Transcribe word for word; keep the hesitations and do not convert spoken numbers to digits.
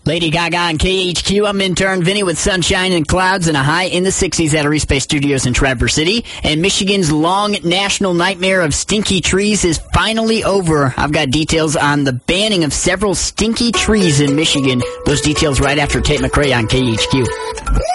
Lady Gaga on K H Q. I'm intern Vinny with sunshine and clouds and a high in the sixties at East Bay Studios in Traverse City. And Michigan's long national nightmare of stinky trees is finally over. I've got details on the banning of several stinky trees in Michigan. Those details right after Tate McRae on K H Q.